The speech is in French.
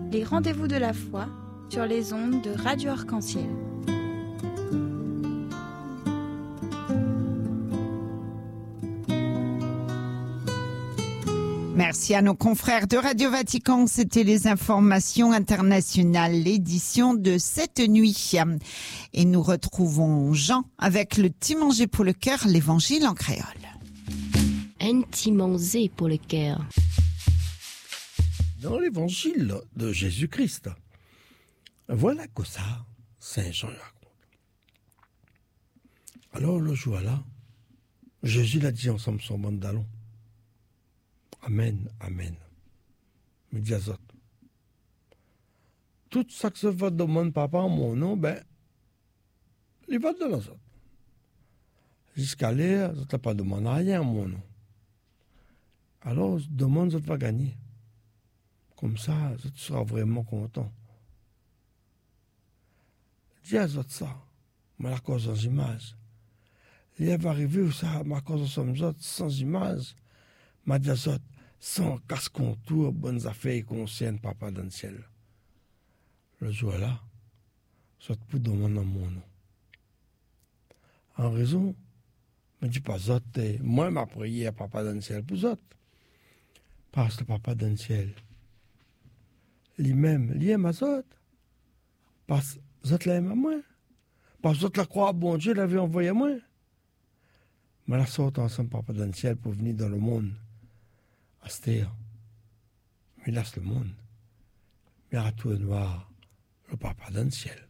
Les rendez-vous de la foi sur les ondes de Radio Arc-en-Ciel. Merci à nos confrères de Radio Vatican. C'était les informations internationales, l'édition de cette nuit. Et nous retrouvons Jean avec le petit manger pour le cœur, l'évangile en créole. Un petit manger pour le cœur. Dans l'évangile de Jésus-Christ, voilà que ça, Saint Jean raconte. Alors le jour-là, Jésus l'a dit ensemble son bandalon. Amen, amen. Me dit à Zot. Tout ça que se fait demander papa en mon nom, il va de l'autre. Jusqu'à l'air, Zot n'a pas demandé rien en mon nom. Alors, demande, Zot va gagner. Comme ça, Zot sera vraiment content. Dis à Zot ça, mais la cause sans image. Il va arriver où ça, ma cause sans Zot, sans image. M'a dit à Zot, sans casse-contour, bonnes affaires concernent papa dans le ciel. Le jour-là, Zot peut demander mon nom. En raison, me dit pas Zot, moi m'a prié à papa dans le ciel pour Zot. Parce que papa dans le ciel, lui-même, il aime à Zot. Parce que Zot l'aime à moi. Parce que Zot la croix, bon Dieu l'avait envoyé à moi. Mais la sorte ensemble, papa dans le ciel, pour venir dans le monde. Astère, mais là c'est le monde. Mais à tout noir, le papa dans le ciel.